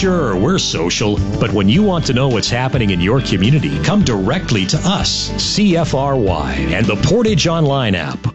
Sure, we're social, but when you want to know what's happening in your community, come directly to us, CFRY, and the Portage Online app.